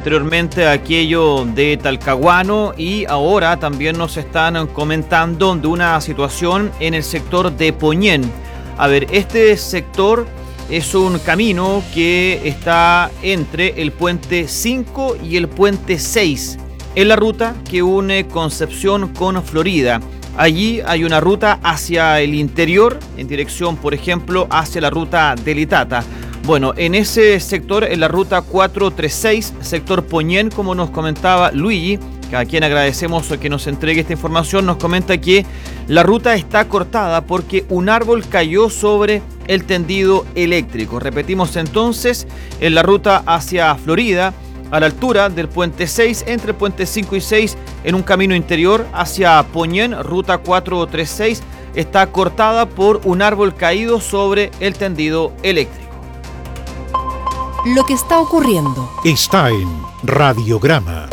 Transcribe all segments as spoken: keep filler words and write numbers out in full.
anteriormente aquello de Talcahuano y ahora también nos están comentando de una situación en el sector de Poñén. A ver, este sector es un camino que está entre el puente cinco y el puente seis, en la ruta que une Concepción con Florida. Allí hay una ruta hacia el interior, en dirección, por ejemplo, hacia la ruta del Itata. Bueno, en ese sector, en la ruta cuatrocientos treinta y seis, sector Poñén, como nos comentaba Luigi, a quien agradecemos que nos entregue esta información, nos comenta que la ruta está cortada porque un árbol cayó sobre el tendido eléctrico. Repetimos entonces, en la ruta hacia Florida, a la altura del puente seis, entre el puente cinco y seis, en un camino interior hacia Poñén, ruta cuatrocientos treinta y seis, está cortada por un árbol caído sobre el tendido eléctrico. Lo que está ocurriendo está en Radiograma.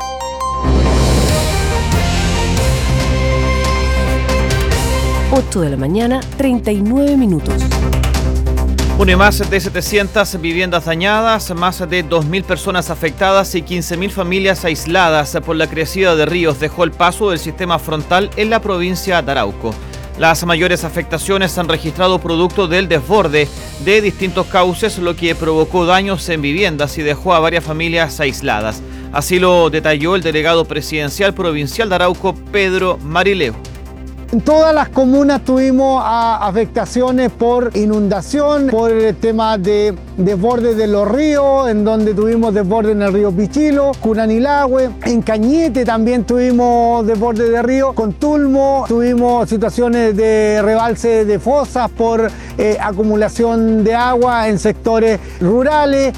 ocho de la mañana, treinta y nueve minutos. Une más de setecientas viviendas dañadas, más de dos mil personas afectadas y quince mil familias aisladas por la crecida de ríos dejó el paso del sistema frontal en la provincia de Arauco. Las mayores afectaciones se han registrado producto del desborde de distintos cauces, lo que provocó daños en viviendas y dejó a varias familias aisladas. Así lo detalló el delegado presidencial provincial de Arauco, Pedro Marileu. En todas las comunas tuvimos a, afectaciones por inundación, por el tema de desborde de los ríos, en donde tuvimos desborde en el río Pichilo, Curanilahue, en Cañete también tuvimos desborde de río, con Tulmo tuvimos situaciones de rebalse de fosas por eh, acumulación de agua en sectores rurales.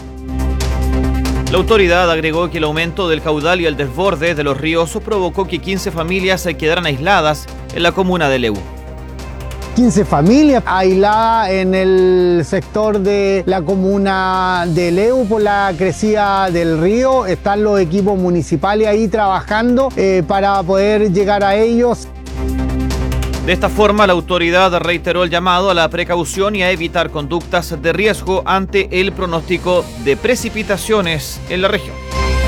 La autoridad agregó que el aumento del caudal y el desborde de los ríos provocó que quince familias se quedaran aisladas en la comuna de Leu. quince familias aisladas en el sector de la comuna de Leu por la crecida del río. Están los equipos municipales ahí trabajando eh, para poder llegar a ellos. De esta forma, la autoridad reiteró el llamado a la precaución y a evitar conductas de riesgo ante el pronóstico de precipitaciones en la región.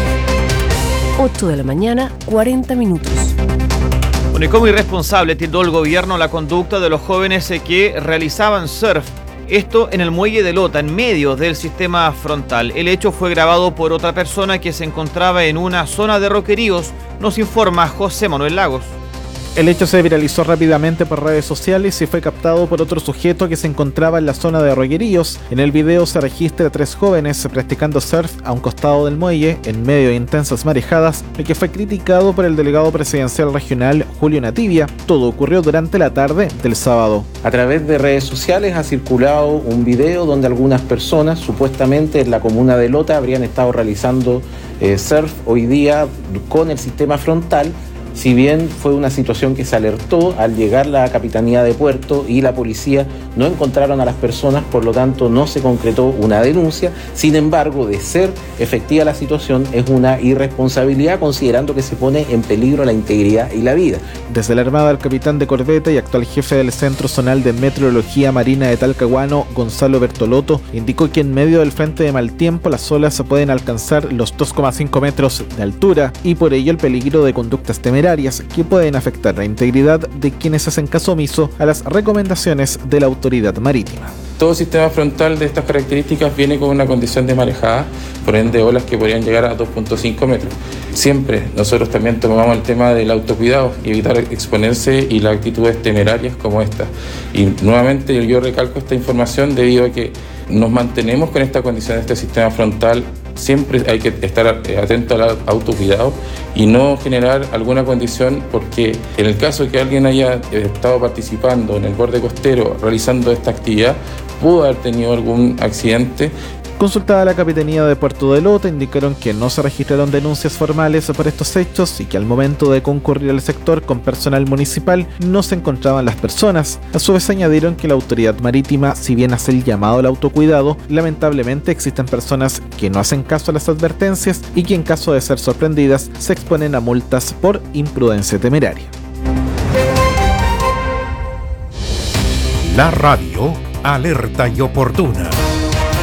ocho de la mañana, cuarenta minutos. Bueno, y como irresponsable tildó el gobierno la conducta de los jóvenes que realizaban surf. Esto en el muelle de Lota, en medio del sistema frontal. El hecho fue grabado por otra persona que se encontraba en una zona de roqueríos, nos informa José Manuel Lagos. El hecho se viralizó rápidamente por redes sociales y fue captado por otro sujeto que se encontraba en la zona de Roqueríos. En el video se registra a tres jóvenes practicando surf a un costado del muelle en medio de intensas marejadas, lo que fue criticado por el delegado presidencial regional Julio Nativia. Todo ocurrió durante la tarde del sábado. A través de redes sociales ha circulado un video donde algunas personas, supuestamente en la comuna de Lota, habrían estado realizando eh, surf hoy día con el sistema frontal. Si bien fue una situación que se alertó, al llegar la Capitanía de Puerto y la policía no encontraron a las personas, por lo tanto no se concretó una denuncia. Sin embargo, de ser efectiva la situación, es una irresponsabilidad considerando que se pone en peligro la integridad y la vida. Desde la Armada, el capitán de corbeta y actual jefe del Centro Zonal de Meteorología Marina de Talcahuano, Gonzalo Bertolotto, indicó que en medio del frente de mal tiempo las olas pueden alcanzar los dos coma cinco metros de altura y por ello el peligro de conductas temerarias que pueden afectar la integridad de quienes hacen caso omiso a las recomendaciones de la autoridad marítima. Todo sistema frontal de estas características viene con una condición de marejada, por ende olas que podrían llegar a dos punto cinco metros. Siempre nosotros también tomamos el tema del autocuidado y evitar exponerse y las actitudes temerarias como esta. Y nuevamente yo recalco esta información debido a que nos mantenemos con esta condición de este sistema frontal. Siempre hay que estar atento al autocuidado y no generar alguna condición, porque en el caso de que alguien haya estado participando en el borde costero realizando esta actividad, pudo haber tenido algún accidente. Consultada la Capitanía de Puerto de Lota, indicaron que no se registraron denuncias formales por estos hechos y que al momento de concurrir al sector con personal municipal no se encontraban las personas. A su vez añadieron que la autoridad marítima, si bien hace el llamado al autocuidado, lamentablemente existen personas que no hacen caso a las advertencias y que en caso de ser sorprendidas se exponen a multas por imprudencia temeraria. La radio alerta y oportuna.